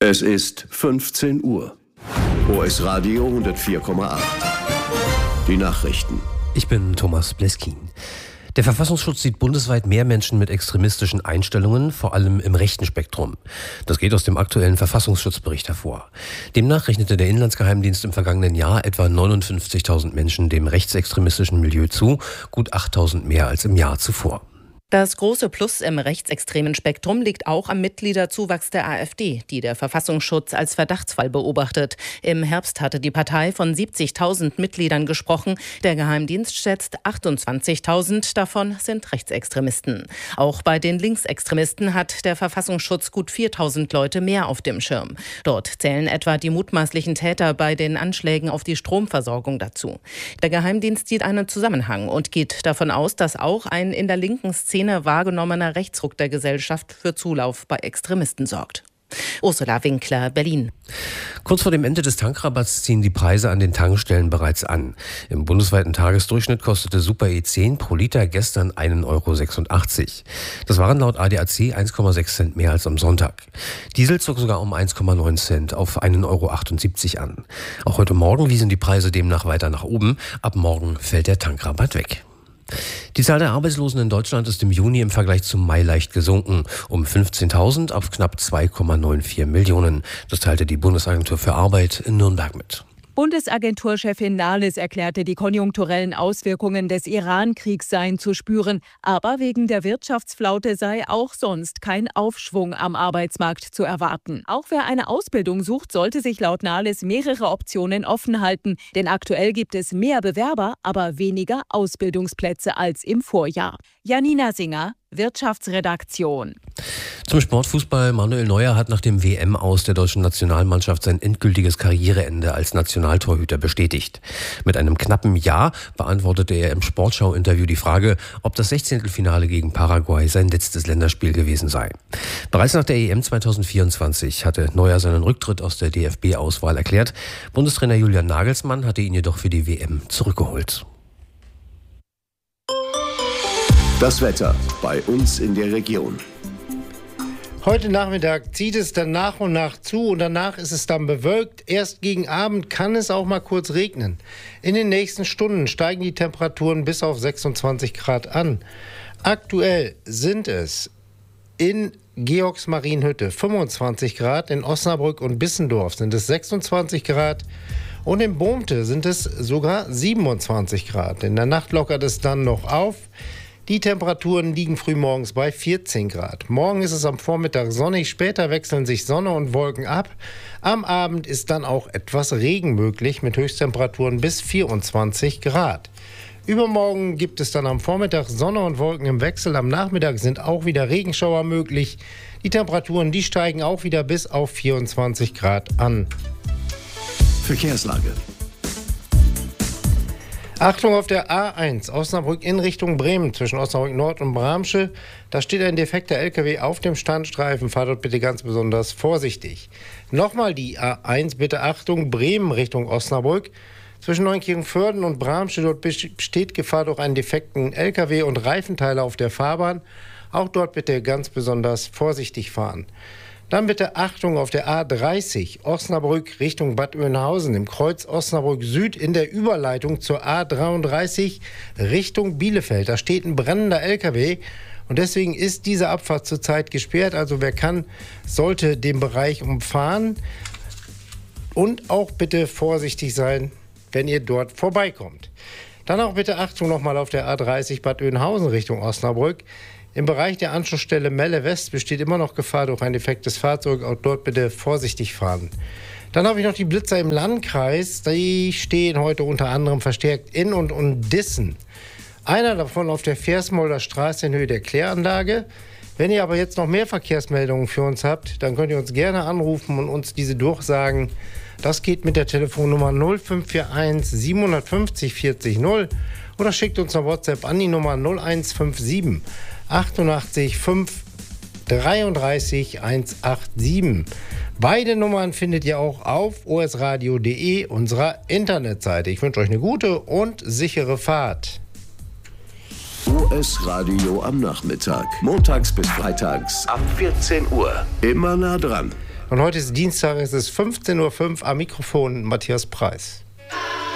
Es ist 15 Uhr. OS Radio 104,8. Die Nachrichten. Ich bin Thomas Bleskin. Der Verfassungsschutz sieht bundesweit mehr Menschen mit extremistischen Einstellungen, vor allem im rechten Spektrum. Das geht aus dem aktuellen Verfassungsschutzbericht hervor. Demnach rechnete der Inlandsgeheimdienst im vergangenen Jahr etwa 59.000 Menschen dem rechtsextremistischen Milieu zu, gut 8.000 mehr als im Jahr zuvor. Das große Plus im rechtsextremen Spektrum liegt auch am Mitgliederzuwachs der AfD, die der Verfassungsschutz als Verdachtsfall beobachtet. Im Herbst hatte die Partei von 70.000 Mitgliedern gesprochen. Der Geheimdienst schätzt 28.000 davon sind Rechtsextremisten. Auch bei den Linksextremisten hat der Verfassungsschutz gut 4.000 Leute mehr auf dem Schirm. Dort zählen etwa die mutmaßlichen Täter bei den Anschlägen auf die Stromversorgung dazu. Der Geheimdienst sieht einen Zusammenhang und geht davon aus, dass auch ein in der linken Szene wahrgenommener Rechtsruck der Gesellschaft für Zulauf bei Extremisten sorgt. Ursula Winkler, Berlin. Kurz vor dem Ende des Tankrabatts ziehen die Preise an den Tankstellen bereits an. Im bundesweiten Tagesdurchschnitt kostete Super E10 pro Liter gestern 1,86 €. Das waren laut ADAC 1,6 Cent mehr als am Sonntag. Diesel zog sogar um 1,9 Cent auf 1,78 € an. Auch heute Morgen wiesen die Preise demnach weiter nach oben. Ab morgen fällt der Tankrabatt weg. Die Zahl der Arbeitslosen in Deutschland ist im Juni im Vergleich zum Mai leicht gesunken, um 15.000 auf knapp 2,94 Millionen. Das teilte die Bundesagentur für Arbeit in Nürnberg mit. Bundesagenturchefin Nahles erklärte, die konjunkturellen Auswirkungen des Iran-Kriegs seien zu spüren. Aber wegen der Wirtschaftsflaute sei auch sonst kein Aufschwung am Arbeitsmarkt zu erwarten. Auch wer eine Ausbildung sucht, sollte sich laut Nahles mehrere Optionen offen halten. Denn aktuell gibt es mehr Bewerber, aber weniger Ausbildungsplätze als im Vorjahr. Janina Singer, Wirtschaftsredaktion. Zum Sportfußball. Manuel Neuer hat nach dem WM-Aus der deutschen Nationalmannschaft sein endgültiges Karriereende als Nationaltorhüter bestätigt. Mit einem knappen Ja beantwortete er im Sportschau-Interview die Frage, ob das 16. gegen Paraguay sein letztes Länderspiel gewesen sei. Bereits nach der EM 2024 hatte Neuer seinen Rücktritt aus der DFB-Auswahl erklärt. Bundestrainer Julian Nagelsmann hatte ihn jedoch für die WM zurückgeholt. Das Wetter bei uns in der Region. Heute Nachmittag zieht es dann nach und nach zu und danach ist es dann bewölkt. Erst gegen Abend kann es auch mal kurz regnen. In den nächsten Stunden steigen die Temperaturen bis auf 26 Grad an. Aktuell sind es in Georgsmarienhütte 25 Grad, in Osnabrück und Bissendorf sind es 26 Grad und in Bohmte sind es sogar 27 Grad. In der Nacht lockert es dann noch auf. Die Temperaturen liegen frühmorgens bei 14 Grad. Morgen ist es am Vormittag sonnig, später wechseln sich Sonne und Wolken ab. Am Abend ist dann auch etwas Regen möglich mit Höchsttemperaturen bis 24 Grad. Übermorgen gibt es dann am Vormittag Sonne und Wolken im Wechsel. Am Nachmittag sind auch wieder Regenschauer möglich. Die Temperaturen, die steigen auch wieder bis auf 24 Grad an. Verkehrslage. Achtung auf der A1 Osnabrück in Richtung Bremen zwischen Osnabrück Nord und Bramsche. Da steht ein defekter LKW auf dem Standstreifen. Fahrt dort bitte ganz besonders vorsichtig. Nochmal die A1, bitte Achtung, Bremen Richtung Osnabrück. Zwischen Neunkirchen-Vörden und Bramsche, dort besteht Gefahr durch einen defekten LKW und Reifenteile auf der Fahrbahn. Auch dort bitte ganz besonders vorsichtig fahren. Dann bitte Achtung auf der A30 Osnabrück Richtung Bad Oeynhausen im Kreuz Osnabrück Süd in der Überleitung zur A33 Richtung Bielefeld. Da steht ein brennender LKW und deswegen ist diese Abfahrt zurzeit gesperrt. Also wer kann, sollte den Bereich umfahren und auch bitte vorsichtig sein, wenn ihr dort vorbeikommt. Dann auch bitte Achtung nochmal auf der A30 Bad Oeynhausen Richtung Osnabrück. Im Bereich der Anschlussstelle Melle West besteht immer noch Gefahr durch ein defektes Fahrzeug. Auch dort bitte vorsichtig fahren. Dann habe ich noch die Blitzer im Landkreis. Die stehen heute unter anderem verstärkt in und um Dissen. Einer davon auf der Versmolder Straße in Höhe der Kläranlage. Wenn ihr aber jetzt noch mehr Verkehrsmeldungen für uns habt, dann könnt ihr uns gerne anrufen und uns diese durchsagen. Das geht mit der Telefonnummer 0541 750 40 0 oder schickt uns eine WhatsApp an die Nummer 0157 88 5 33 187. Beide Nummern findet ihr auch auf osradio.de, unserer Internetseite. Ich wünsche euch eine gute und sichere Fahrt. OS Radio am Nachmittag. Montags bis freitags ab 14 Uhr. Immer nah dran. Und heute ist Dienstag, es ist 15:05 Uhr, am Mikrofon Matthias Preis.